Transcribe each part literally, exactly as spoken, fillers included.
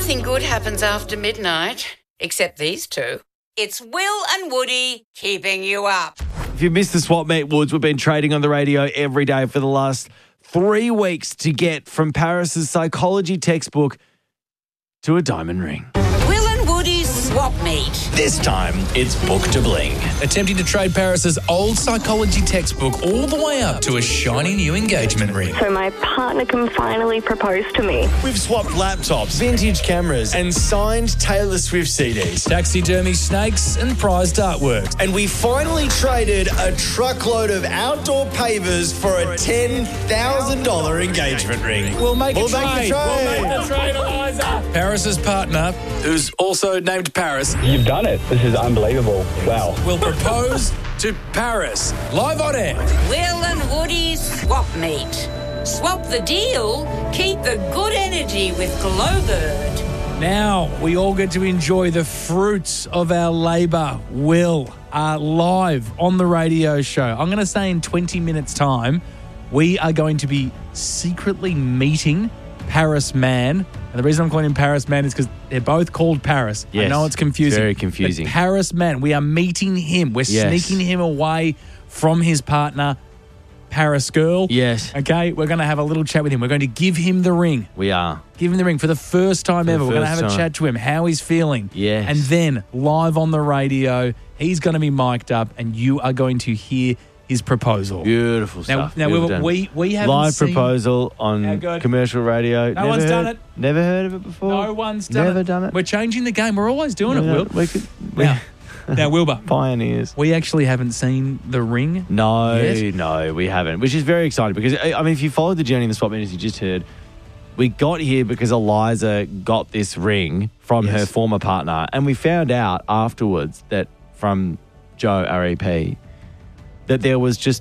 Nothing good happens after midnight, except these two. It's Will and Woody keeping you up. If you missed the swap meet, Woods, we've been trading on the radio every day for the last three weeks to get from Paris's psychology textbook to a diamond ring. Will and Woody's swap meet. This time, it's book to bling. Attempting to trade Paris's old psychology textbook all the way up to a shiny new engagement ring. So my partner can finally propose to me. We've swapped laptops, vintage cameras, and signed Taylor Swift C Ds. Taxidermy snakes and prized artworks. And we finally traded a truckload of outdoor pavers for a ten thousand dollars engagement ring. We'll make we'll a trade. Make a trade. We'll make the trade, Eliza. Paris's partner, who's also named Paris, You've done it. This is unbelievable. Wow. will propose to Paris. Live on air. Will and Woody's swap meet. Swap the deal, keep the good energy with Glowbird. Now we all get to enjoy the fruits of our labour. Will, uh, live on the radio show. I'm going to say in twenty minutes' time, we are going to be secretly meeting Paris Man. And the reason I'm calling him Paris Man is because they're both called Paris. Yes, I know it's confusing. very confusing. But Paris Man, we are meeting him. We're Yes. sneaking him away from his partner, Paris Girl. Yes. Okay, we're going to have a little chat with him. We're going to give him the ring. We are. Give him the ring for the first time For the ever. We're going to first have a time. chat to him, how he's feeling. Yes. And then, live on the radio, he's going to be mic'd up and you are going to hear his proposal. Beautiful Now, stuff. now Beautiful we, done. we, we haven't Live seen... proposal How on good? commercial radio. No Never one's heard, done it. Never heard of it before. No one's done Never it. done it. We're changing the game. We're always doing No, it, Will. We could. Now, now, Wilbur, Pioneers. we actually haven't seen the ring. No, Yes. no, we haven't, which is very exciting because, I I mean, if you followed the journey in the swap meet, as you just heard, we got here because Eliza got this ring from Yes. her former partner, and we found out afterwards that from Joe, R E P, that there was just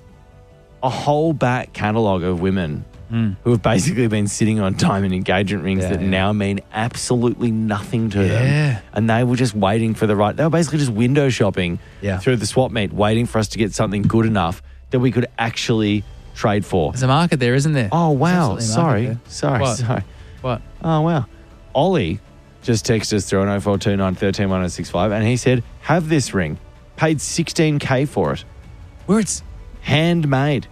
a whole back catalogue of women who have basically been sitting on diamond engagement rings Yeah, that yeah. now mean absolutely nothing to Yeah. them. And they were just waiting for the right, they were basically just window shopping Yeah. through the swap meet, waiting for us to get something good enough that we could actually trade for. There's a market there, isn't there? Oh, There's wow. absolutely a market Sorry. there. Sorry. What? Sorry. What? Oh, wow. Ollie just texted us through on oh four two nine, one three one oh six five and he said, have this ring. Paid sixteen K for it. Where it's... Handmade.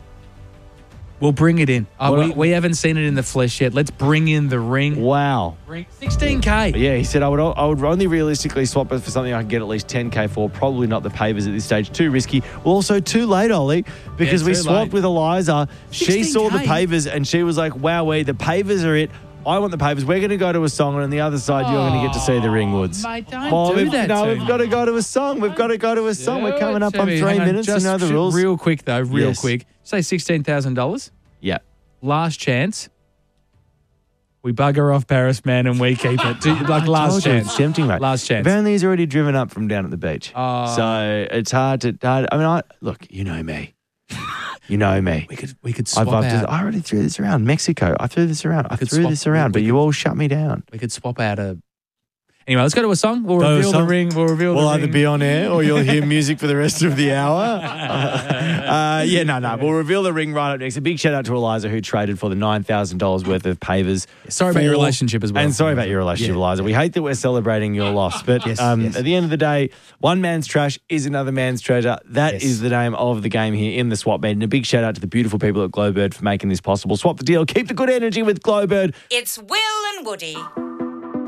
We'll bring it in. Uh, Well, we, we haven't seen it in the flesh yet. Let's bring in the ring. Wow. Ring. sixteen K. Yeah, he said, I would I would only realistically swap it for something I can get at least ten K for. Probably not the pavers at this stage. Too risky. Well, also too late, Ollie, because Yeah, we too swapped late. with Eliza. She saw the sixteen K. pavers and she was like, wow, we the pavers are it. I want the pavers. We're going to go to a song, and on the other side, you're going to get to see the Ringwoods. Mate, don't Oh, do we've, that No, to we've me. got to go to a song. We've got to go to a song. We're coming up on Jimmy, three hang on, minutes. Just you know the sh- rules. Real quick, though, real Yes. quick. Say sixteen thousand dollars. Yeah. Last chance. We bugger off Paris, man, and we keep it. Do- like I last told you, chance. It's tempting, mate. Last chance. Apparently, he's already driven up from down at the beach. Oh. So it's hard to. Hard, I mean, I look. You know me. You know me. We could we could I've, swap I've out. just, I already threw this around. Mexico. I threw this around. I could threw swap- this around, we but could- you all shut me down. we could swap out a. Anyway, let's go to a song. We'll Go to a reveal the song. ring. We'll reveal We'll the either ring. be on air or you'll hear music for the rest of the hour. uh, yeah, no, no. We'll reveal the ring right up next. A big shout out to Eliza who traded for the nine thousand dollars worth of pavers. Sorry about for- your relationship as well. And sorry about your relationship, Yeah. Eliza. We hate that we're celebrating your loss, but Yes, um, yes. at the end of the day, one man's trash is another man's treasure. That Yes. is the name of the game here in the Swap Meet. And a big shout out to the beautiful people at Glowbird for making this possible. Swap the deal. Keep the good energy with Glowbird. It's Will and Woody.